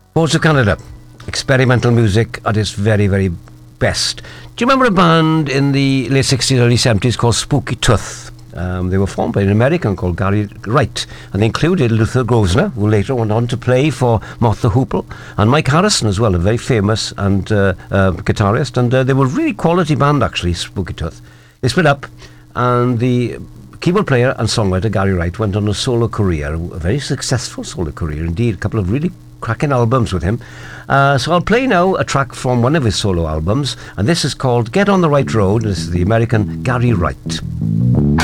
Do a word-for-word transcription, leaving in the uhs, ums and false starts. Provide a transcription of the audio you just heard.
Boards of Canada. Experimental music at its very, very best. Do you remember a band in the late sixties, early seventies called Spooky Tooth? Um, they were formed by an American called Gary Wright, and they included Luther Grosvenor, who later went on to play for Martha Hoople, and Mike Harrison as well, a very famous and uh, uh, guitarist. And uh, they were a really quality band, actually, Spooky Tooth. They split up, and the keyboard player and songwriter Gary Wright went on a solo career, a very successful solo career indeed, a couple of really cracking albums with him. Uh, so I'll play now a track from one of his solo albums, and this is called Get on the Right Road. This is the American Gary Wright.